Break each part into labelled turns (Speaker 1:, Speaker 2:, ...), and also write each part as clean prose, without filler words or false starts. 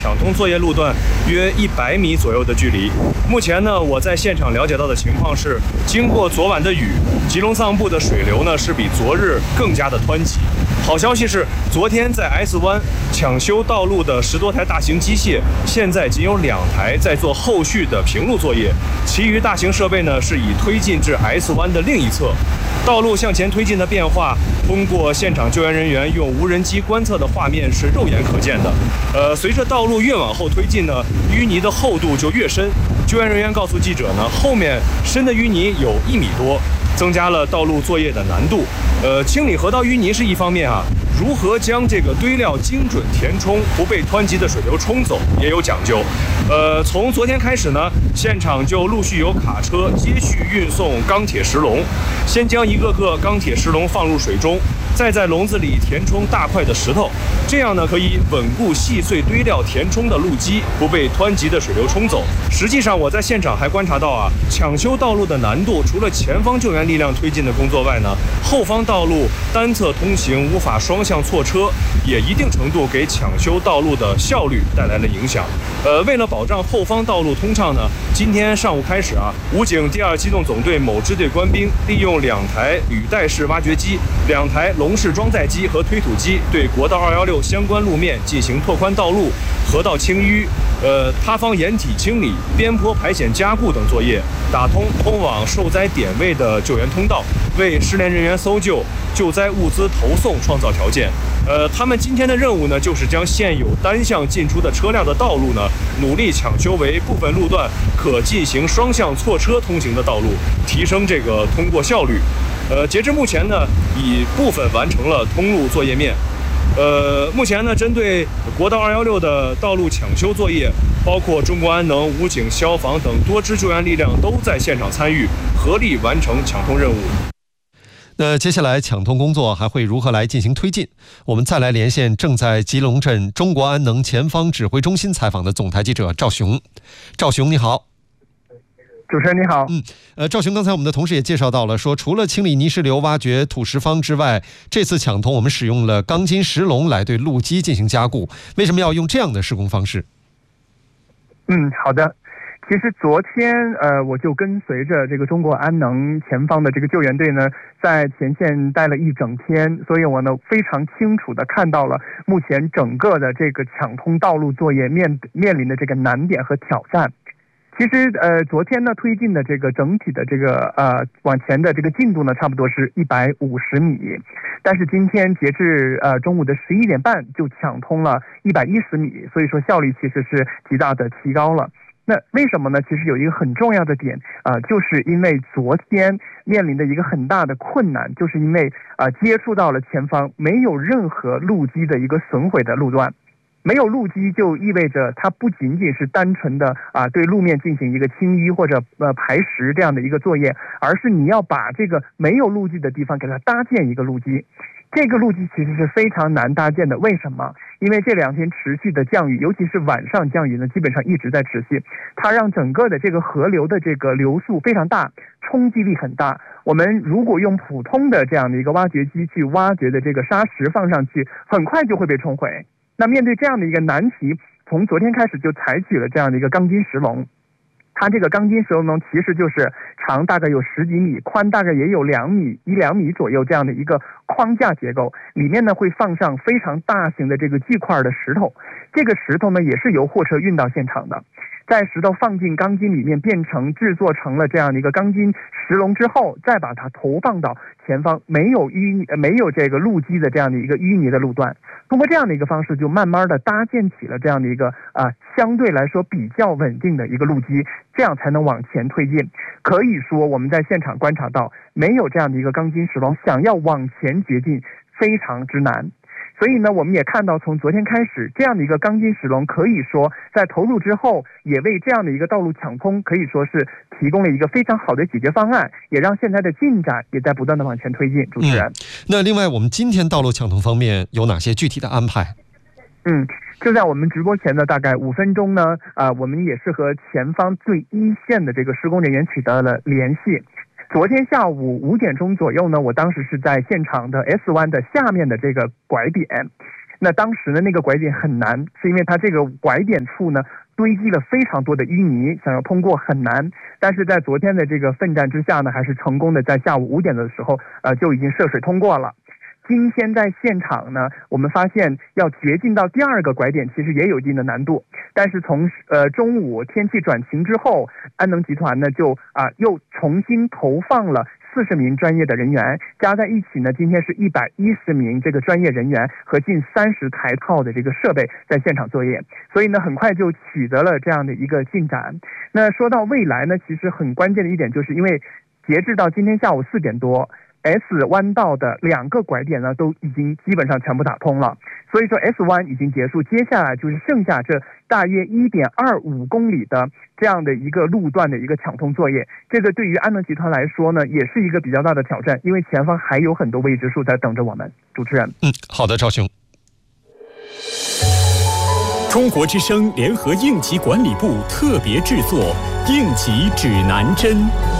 Speaker 1: 抢通作业路段约100米左右的距离。目前呢，我在现场了解到的情况是，经过昨晚的雨，吉隆桑部的水流呢是比昨日更加的湍急。好消息是，昨天在 S 湾抢修道路的10多台大型机械，现在仅有2台在做后续的平路作业，其余大型设备呢是已推进至 S 湾的另一侧。道路向前推进的变化，通过现场救援人员用无人机观测的画面是肉眼可见的。随着道路越往后推进呢，淤泥的厚度就越深。救援人员告诉记者呢，后面深的淤泥有1米多，增加了道路作业的难度。清理河道淤泥是一方面啊，如何将这个堆料精准填充，不被湍急的水流冲走，也有讲究。从昨天开始呢，现场就陆续有卡车接续运送钢铁石笼，先将一个个钢铁石笼放入水中，再在笼子里填充大块的石头，这样呢可以稳固细碎堆料填充的路基，不被湍急的水流冲走。实际上我在现场还观察到啊，抢修道路的难度，除了前方救援力量推进的工作外呢，后方道路单侧通行无法双向错车，也一定程度给抢修道路的效率带来了影响。为了保障后方道路通畅呢，今天上午开始啊，武警第2机动总队某支队官兵利用2台履带式挖掘机、2台笼式装载机和推土机，对国道216相关路面进行拓宽道路、河道清淤、塌方掩体清理、边坡排险加固等作业，打通通往受灾点位的救援通道，为失联人员搜救、救灾物资投送创造条件。他们今天的任务呢，就是将现有单向进出的车辆的道路呢，努力抢修为部分路段可进行双向错车通行的道路，提升这个通过效率。截至目前呢，已部分完成了通路作业面。目前呢，针对国道216的道路抢修作业，包括中国安能、武警、消防等多支救援力量都在现场参与，合力完成抢通任务。
Speaker 2: 那接下来抢通工作还会如何来进行推进？我们再来连线正在吉隆镇中国安能前方指挥中心采访的总台记者赵雄。赵雄，你好。
Speaker 3: 主持人你好。
Speaker 2: 赵雄，刚才我们的同事也介绍到了，说除了清理泥石流、挖掘土石方之外，这次抢通我们使用了钢筋石笼来对路基进行加固。为什么要用这样的施工方式？
Speaker 3: 好的。其实昨天我就跟随着这个中国安能前方的这个救援队呢，在前线待了一整天，所以我呢非常清楚的看到了目前整个的这个抢通道路作业面临的这个难点和挑战。其实昨天呢推进的这个整体的这个往前的这个进度呢，差不多是150米，但是今天截至中午的11点半就抢通了110米，所以说效率其实是极大的提高了。那为什么呢？其实有一个很重要的点就是因为昨天面临的一个很大的困难，就是因为接触到了前方没有任何路基的一个损毁的路段。没有路基就意味着它不仅仅是单纯的对路面进行一个清淤或者排石这样的一个作业，而是你要把这个没有路基的地方给它搭建一个路基。这个路基其实是非常难搭建的，为什么？因为这2天持续的降雨，尤其是晚上降雨呢，基本上一直在持续，它让整个的这个河流的这个流速非常大，冲击力很大。我们如果用普通的这样的一个挖掘机去挖掘的这个沙石放上去，很快就会被冲毁。那面对这样的一个难题，从昨天开始就采取了这样的一个钢筋石笼。它这个钢筋石笼呢，其实就是长大概有10几米，宽大概也有1-2米左右这样的一个框架结构，里面呢会放上非常大型的这个巨块的石头，这个石头呢也是由货车运到现场的。在石头放进钢筋里面制作成了这样的一个钢筋石笼之后，再把它投放到前方没有这个路基的这样的一个淤泥的路段，通过这样的一个方式就慢慢的搭建起了这样的一个相对来说比较稳定的一个路基，这样才能往前推进。可以说我们在现场观察到，没有这样的一个钢筋石笼，想要往前掘进非常之难。所以呢，我们也看到从昨天开始，这样的一个钢筋石笼可以说在投入之后，也为这样的一个道路抢通可以说是提供了一个非常好的解决方案，也让现在的进展也在不断的往前推进。主持人，
Speaker 2: 那另外我们今天道路抢通方面有哪些具体的安排？
Speaker 3: 就在我们直播前的大概5分钟呢，我们也是和前方最一线的这个施工人员取得了联系。昨天下午5点钟左右呢，我当时是在现场的 S 湾的下面的这个拐点。 那当时呢那个拐点很难，是因为它这个拐点处呢堆积了非常多的淤泥，想要通过很难。但是在昨天的这个奋战之下呢，还是成功的在下午5点的时候就已经涉水通过了。今天在现场呢，我们发现要掘进到第2个拐点其实也有一定的难度，但是从中午天气转晴之后，安能集团呢就又重新投放了40名专业的人员，加在一起呢，今天是110名这个专业人员和近30台套的这个设备在现场作业，所以呢很快就取得了这样的一个进展。那说到未来呢，其实很关键的一点就是因为截至到今天下午4点多，S 弯道的2个拐点呢都已经基本上全部打通了，所以说 S 弯已经结束，接下来就是剩下这大约1.25公里的这样的一个路段的一个抢通作业。这个对于安能集团来说呢，也是一个比较大的挑战，因为前方还有很多未知数在等着我们。主持人，
Speaker 2: 好的，赵雄。
Speaker 4: 中国之声联合应急管理部特别制作应急指南针。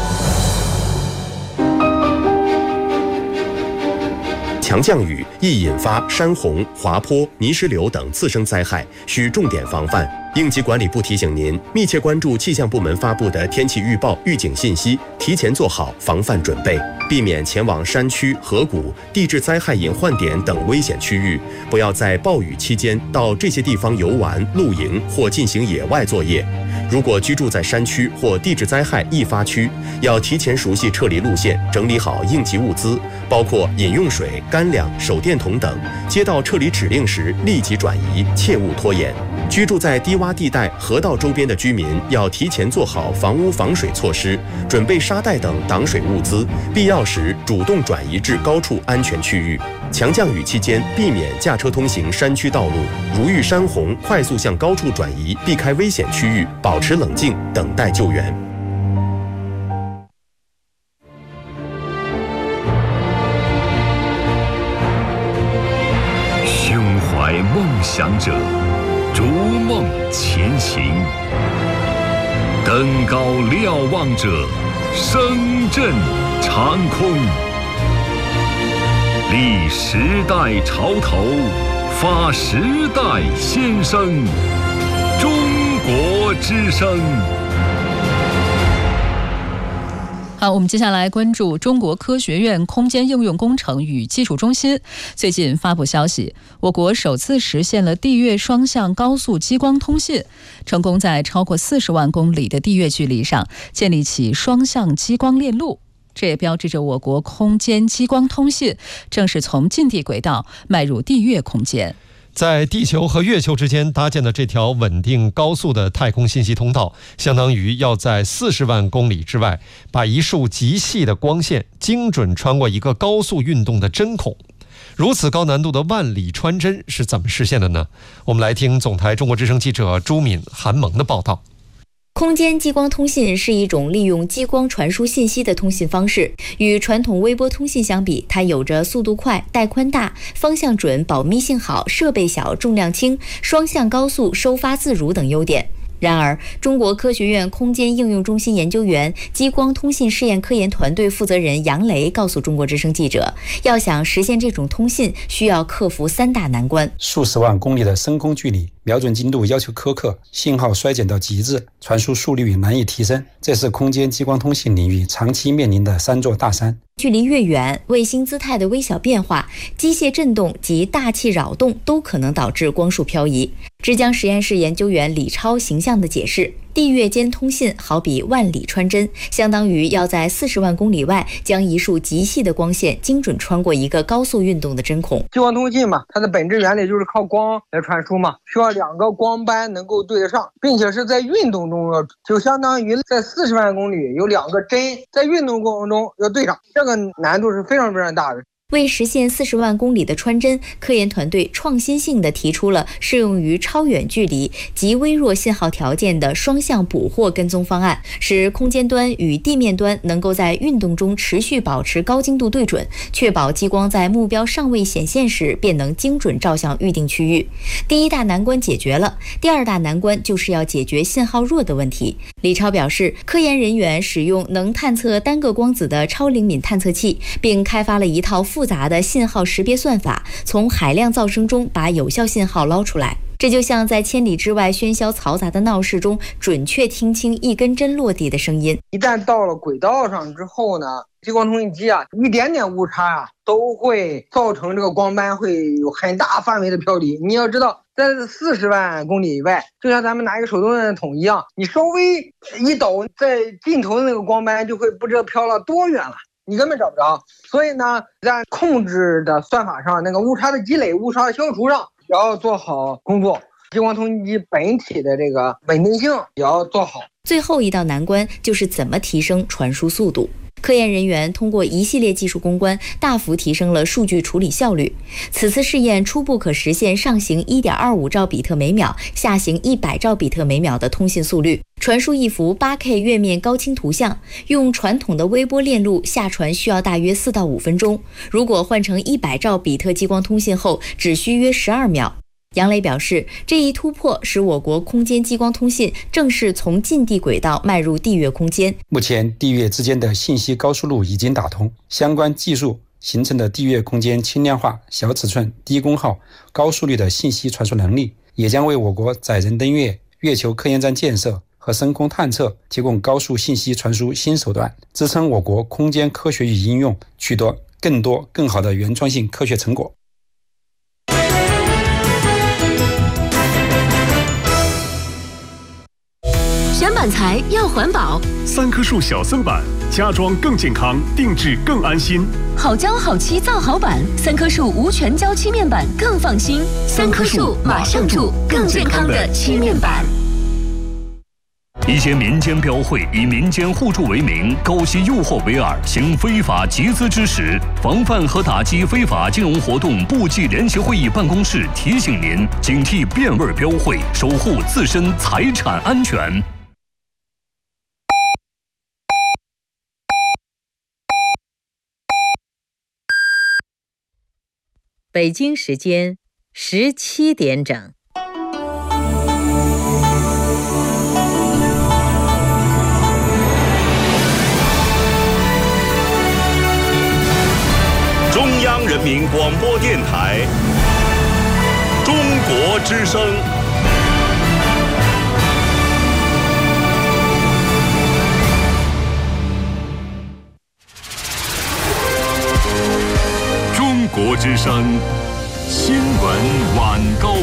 Speaker 5: 强降雨易引发山洪、滑坡、泥石流等次生灾害，需重点防范。应急管理部提醒您，密切关注气象部门发布的天气预报、预警信息，提前做好防范准备，避免前往山区、河谷、地质灾害隐患点等危险区域。不要在暴雨期间到这些地方游玩、露营或进行野外作业。如果居住在山区或地质灾害易发区，要提前熟悉撤离路线，整理好应急物资，包括饮用水、干粮、手电筒等。接到撤离指令时立即转移，切勿拖延。居住在低洼地带、河道周边的居民要提前做好房屋防水措施，准备沙袋等挡水物资，必要时主动转移至高处安全区域。强降雨期间，避免驾车通行山区道路，如遇山洪，快速向高处转移，避开危险区域，保持冷静，等待救援。
Speaker 6: 胸怀梦想者，逐梦前行；登高瞭望者，声震长空。立时代潮头，发时代先声。中国之声。
Speaker 7: 好，我们接下来关注中国科学院空间应用工程与技术中心最近发布消息，我国首次实现了地月双向高速激光通信，成功在超过40万公里的地月距离上建立起双向激光链路。这也标志着我国空间激光通信正式从近地轨道迈入地月空间。
Speaker 2: 在地球和月球之间搭建的这条稳定高速的太空信息通道，相当于要在40万公里之外，把一束极细的光线精准穿过一个高速运动的针孔。如此高难度的万里穿针是怎么实现的呢？我们来听总台中国之声记者朱敏、韩萌的报道。
Speaker 8: 空间激光通信是一种利用激光传输信息的通信方式，与传统微波通信相比，它有着速度快、带宽大、方向准、保密性好、设备小、重量轻、双向高速、收发自如等优点。然而，中国科学院空间应用中心研究员、激光通信试验科研团队负责人杨雷告诉中国之声记者，要想实现这种通信，需要克服3大难关：
Speaker 9: 数十万公里的深空距离，瞄准精度要求苛刻，信号衰减到极致，传输速率难以提升，这是空间激光通信领域长期面临的3座大山。
Speaker 8: 距离越远，卫星姿态的微小变化、机械振动及大气扰动都可能导致光束漂移。之江实验室研究员李超形象地解释，地月间通信好比万里穿针，相当于要在40万公里外将一束极细的光线精准穿过一个高速运动的针孔。
Speaker 10: 激光通信嘛，它的本质原理就是靠光来传输嘛，需要2个光斑能够对得上，并且是在运动中就相当于在40万公里有2个针在运动过程中要对上，这个难度是非常非常大的。
Speaker 8: 为实现40万公里的穿针，科研团队创新性地提出了适用于超远距离及微弱信号条件的双向捕获跟踪方案，使空间端与地面端能够在运动中持续保持高精度对准，确保激光在目标尚未显现时便能精准照向预定区域。第1大难关解决了，第2大难关就是要解决信号弱的问题。李超表示，科研人员使用能探测单个光子的超灵敏探测器，并开发了一套复复杂的信号识别算法，从海量噪声中把有效信号捞出来。这就像在千里之外喧嚣嘈杂的闹市中，准确听清一根针落地的声音。
Speaker 10: 一旦到了轨道上之后呢，激光通信机一点点误差都会造成这个光斑会有很大范围的飘离。你要知道，在40万公里以外，就像咱们拿一个手动的筒一样，你稍微一抖，在尽头的那个光斑就会不知道飘了多远了，你根本找不着。所以呢，在控制的算法上，那个误差的积累、误差的消除上也要做好工作。激光通信机本体的这个稳定性也要做好。
Speaker 8: 最后一道难关就是怎么提升传输速度。科研人员通过一系列技术攻关，大幅提升了数据处理效率。此次试验初步可实现上行 1.25 兆比特每秒，下行100兆比特每秒的通信速率，传输一幅 8K 月面高清图像，用传统的微波链路下传需要大约4到5分钟，如果换成100兆比特激光通信后，只需约12秒。杨磊表示，这一突破使我国空间激光通信正式从近地轨道迈入地月空间。
Speaker 9: 目前地月之间的信息高速路已经打通，相关技术形成的地月空间轻量化、小尺寸、低功耗、高速率的信息传输能力，也将为我国载人登月、月球科研站建设和深空探测提供高速信息传输新手段，支撑我国空间科学与应用取得更多更好的原创性科学成果。
Speaker 11: 选板材要环保
Speaker 4: ，3棵树小森板，家装更健康，定制更安心。
Speaker 11: 好胶好漆造好板，3棵树无全胶漆面板更放心。3棵树马上住更健康的漆面板。
Speaker 6: 一些民间标会以民间互助为名，高息诱惑为饵，行非法集资之实。防范和打击非法金融活动部际联席会议办公室提醒您：警惕变味标会，守护自身财产安全。
Speaker 12: 北京时间17点整。
Speaker 6: 中央人民广播电台，中国之声。中国之声新闻晚高